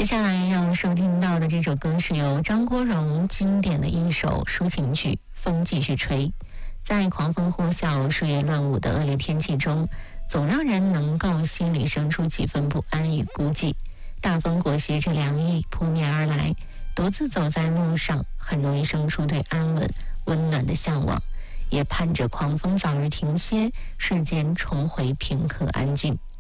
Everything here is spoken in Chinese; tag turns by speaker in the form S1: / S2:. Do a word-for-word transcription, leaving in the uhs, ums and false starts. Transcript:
S1: 接下来要收听到的这首歌是由张国荣经典的一首抒情曲《风继续吹》。在狂风呼啸、树叶乱舞的恶劣天气中，总让人能够心里生出几分不安与孤寂。大风裹挟着凉意扑面而来，独自走在路上，很容易生出对安稳、温暖的向往，也盼着狂风早日停歇，世间重回平和安静。